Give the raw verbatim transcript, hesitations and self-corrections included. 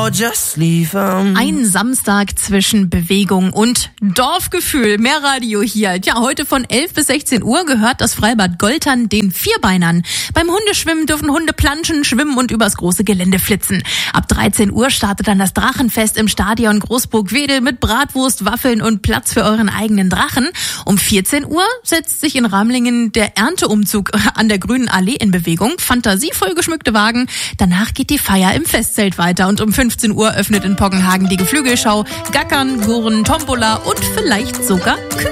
or just leave 'em. Ein Samstag zwischen Bewegung und Dorfgefühl. Mehr Radio hier. Ja, heute von elf bis sechzehn Uhr gehört das Freibad Goltern den Vierbeinern. Beim Hundeschwimmen dürfen Hunde planschen, schwimmen und übers große Gelände flitzen. Ab dreizehn Uhr startet dann das Drachenfest im Stadion Großburg-Wedel mit Bratwurst, Waffeln und Platz für euren eigenen Drachen. Um vierzehn Uhr setzt sich in Ramlingen der Ernteumzug an der Grünen Allee in Bewegung. Fantasievoll geschmückte Wagen. Danach geht die Feier im Festzelt weiter und um fünfzehn Uhr öffnet in Poggenhagen die Geflügelschau. Gackern, Gurren, Tombola und vielleicht sogar Küken.